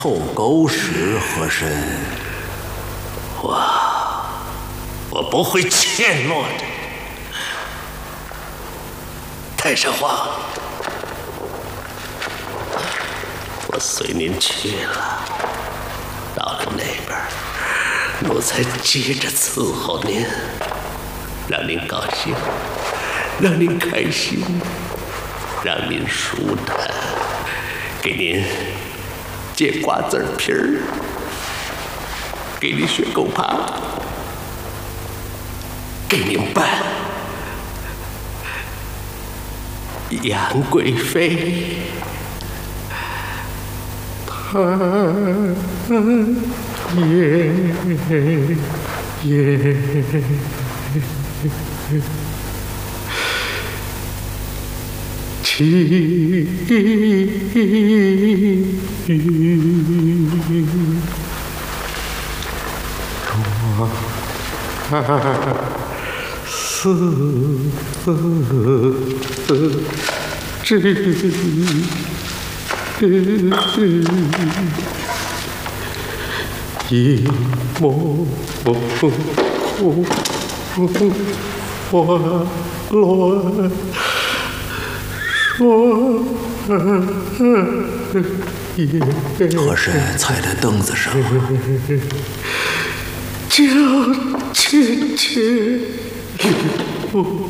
臭狗屎和珅，我不会怯懦的。太上皇，我随您去了，到了那边，奴才接着伺候您，让您高兴，让您开心，让您舒坦，给您借瓜子皮儿，给您学狗爬，给您办杨贵妃。她也其一梦花乱说和珅踩在凳子上，叫切切。